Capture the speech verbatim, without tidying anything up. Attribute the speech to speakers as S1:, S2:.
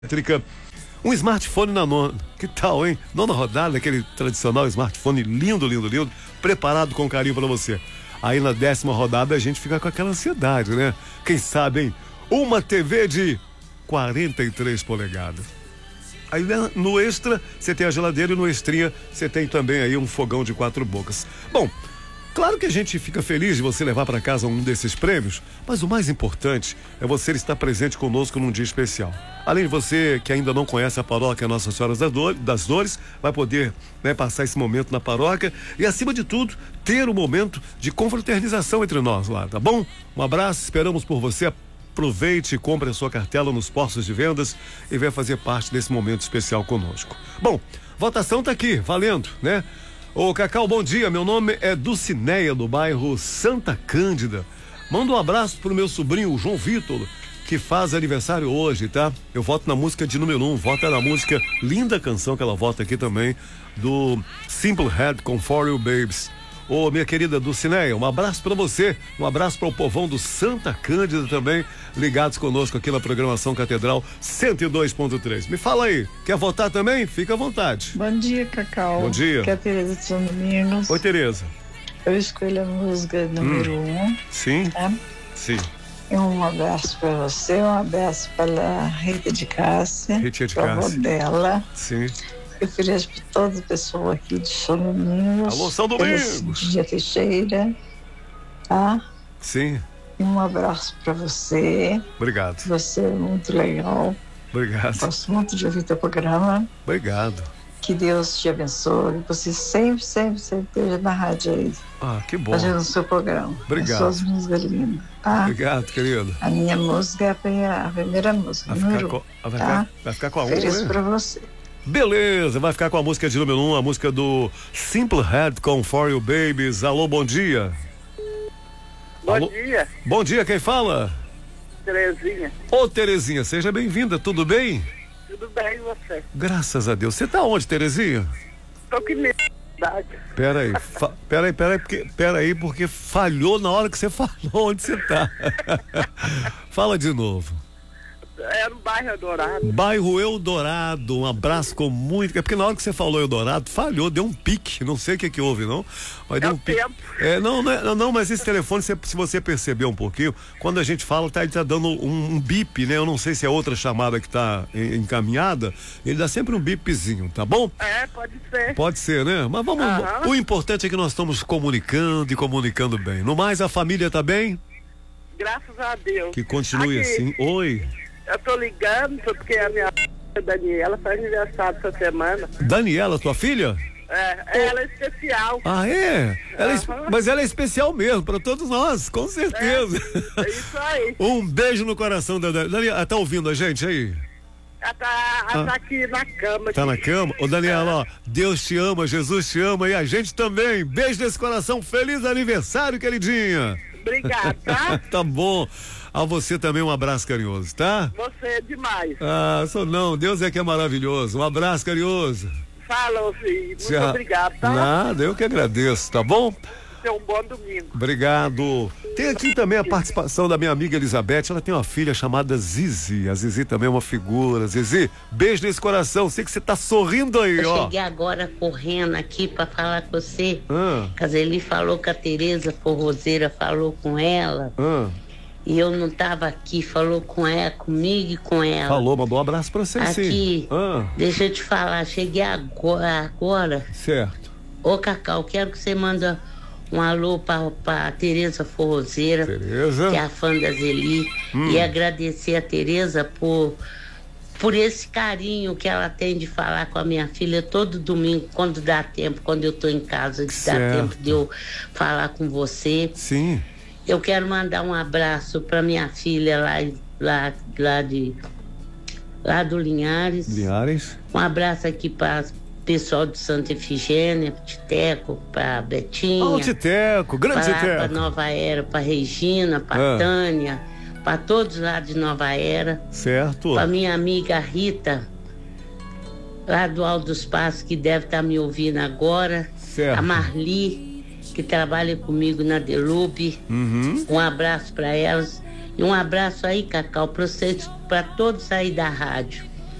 S1: elétrica, um smartphone na nona. Que tal, hein? Nona rodada, aquele tradicional smartphone lindo, lindo, lindo, preparado com carinho para você. Aí na décima rodada a gente fica com aquela ansiedade, né? Quem sabe, hein? Uma T V de quarenta e três polegadas. Aí no extra você tem a geladeira e no extrinha você tem também aí um fogão de quatro bocas. Bom, claro que a gente fica feliz de você levar para casa um desses prêmios, mas o mais importante é você estar presente conosco num dia especial. Além de você que ainda não conhece a paróquia Nossa Senhora das Dores, vai poder, né, passar esse momento na paróquia e, acima de tudo, ter um momento de confraternização entre nós lá, tá bom? Um abraço, esperamos por você. Aproveite e compre a sua cartela nos postos de vendas e venha fazer parte desse momento especial conosco. Bom, votação tá aqui, valendo, né? Ô Cacau, bom dia, meu nome é Dulcineia, do bairro Santa Cândida. Manda um abraço pro meu sobrinho João Vitor, que faz aniversário hoje, tá? Eu voto na música de número um, vota na música, linda canção que ela vota aqui também, do Simple Head com For You Babes. Ô, minha querida Dulcineia, um abraço pra você, um abraço para o povão do Santa Cândida também, ligados conosco aqui na programação Catedral cento e dois ponto três. Me fala aí, quer votar também? Fica à vontade.
S2: Bom dia, Cacau.
S1: Bom dia.
S2: Aqui é a Tereza de São Domingos.
S1: Oi, Tereza.
S2: Eu escolho a música número
S1: hum.
S2: um.
S1: Sim.
S2: Tá?
S1: Sim.
S2: E um abraço para você, um abraço para a Rita de Cássia,
S1: Rita de
S2: para a avó
S1: Cássia.
S2: dela.
S1: Sim.
S2: Eu ofereço para toda a pessoa aqui de São Domingos.
S1: Alô, São Domingos.
S2: Dia Teixeira, tá?
S1: Sim.
S2: E um abraço para você.
S1: Obrigado.
S2: Você é muito legal.
S1: Obrigado.
S2: Gosto muito de ouvir teu programa.
S1: Obrigado.
S2: Que Deus te abençoe. Você sempre, sempre, sempre esteja na rádio aí.
S1: Ah, que bom.
S2: Fazendo o seu programa.
S1: Obrigado.
S2: As suas músicas lindas, tá?
S1: Obrigado, querido.
S2: A minha música é a primeira, a primeira música.
S1: Vai ficar, com, vai,
S2: tá?
S1: ficar, vai ficar com a um,
S2: Ofereço
S1: né?
S2: pra você.
S1: Beleza, vai ficar com a música de número um, a música do Simple Head com For You Babies. Alô, bom dia.
S3: Bom
S1: Alô?
S3: dia.
S1: Bom dia, quem fala?
S3: Terezinha.
S1: Ô, Terezinha, seja bem-vinda, tudo bem?
S3: Tudo bem, e você?
S1: Graças a Deus. Você tá onde, Terezinha?
S3: Tô aqui mesmo.
S1: Pera aí, fa- pera aí, pera aí, porque, pera aí, porque falhou na hora que você falou onde você tá. Fala de novo.
S3: É no bairro Eldorado.
S1: Bairro Eldorado, um abraço com muito. É porque na hora que você falou Eldorado, falhou, deu um pique. Não sei o que que houve, não. Mas
S3: É
S1: deu
S3: o
S1: um pique.
S3: tempo.
S1: É, não, não, é- não, mas esse telefone, se, se você perceber um pouquinho, quando a gente fala, tá, ele tá dando um, um bip, né? Eu não sei se é outra chamada que tá en- encaminhada. Ele dá sempre um bipzinho, tá bom?
S3: É, pode ser.
S1: Pode ser, né? Mas vamos.
S3: Aham.
S1: O importante é que nós estamos comunicando e comunicando bem. No mais, a família tá bem?
S3: Graças a Deus.
S1: Que continue
S3: Aqui,
S1: assim. Oi.
S3: Eu tô ligando porque a minha filha Daniela faz aniversário essa semana.
S1: Daniela, tua filha?
S3: É, ela é especial.
S1: Ah, é? Ela é es-
S3: Aham.
S1: Mas ela é especial mesmo, para todos nós, com certeza.
S3: É isso aí.
S1: Um beijo no coração da Daniela. Daniela, tá ouvindo a gente aí?
S3: Ela tá, ela tá aqui na cama.
S1: Tá
S3: aqui.
S1: na cama? Ô, Daniela, ó, Deus te ama, Jesus te ama e a gente também. Beijo nesse coração, feliz aniversário, queridinha.
S3: Obrigada, tá?
S1: Tá bom. A você também um abraço carinhoso, tá?
S3: Você é demais.
S1: Ah, só não, Deus é que é maravilhoso. Um abraço carinhoso.
S3: Falou, filho. Muito
S1: Tchau.
S3: obrigado, tá?
S1: Nada, eu que agradeço, tá bom?
S3: Tenha um bom domingo.
S1: Obrigado. Tem aqui também a participação da minha amiga Elizabeth. Ela tem uma filha chamada Zizi. A Zizi também é uma figura. Zizi, beijo nesse coração. Sei que você tá sorrindo aí,
S4: Eu
S1: ó.
S4: cheguei agora correndo aqui pra falar com você.
S1: Ah,
S4: Caseli falou que a Tereza Forrozeira falou com ela
S1: ah.
S4: e eu não tava aqui, falou com ela, comigo e com ela.
S1: Falou, mandou um abraço pra você, sim.
S4: Aqui,
S1: Ah,
S4: deixa eu te falar, cheguei agora, agora.
S1: certo.
S4: Ô Cacau, quero que você manda um alô pra, pra Tereza Forrozeira,
S1: Tereza.
S4: que é a fã da Zeli,
S1: Hum.
S4: e agradecer a Tereza por, por esse carinho que ela tem de falar com a minha filha todo domingo, quando dá tempo, quando eu tô em casa, de dar
S1: Certo.
S4: tempo de eu falar com você.
S1: Sim.
S4: Eu quero mandar um abraço para minha filha lá, lá, lá de lá do Linhares.
S1: Linhares.
S4: Um abraço aqui para pessoal de Santa Efigênia, Titeco, para Betinha.
S1: Ó, o Titeco, grande
S4: Para
S1: Titeco.
S4: Nova Era, para Regina, para
S1: Ah.
S4: Tânia, para todos lá de Nova Era.
S1: Certo.
S4: Para minha amiga Rita, lá do Alto dos Passos, que deve estar me ouvindo agora.
S1: Certo.
S4: A Marli, que trabalha comigo na Delube.
S1: Uhum.
S4: Um abraço para elas. E um abraço aí, Cacau, para vocês, para todos aí da rádio.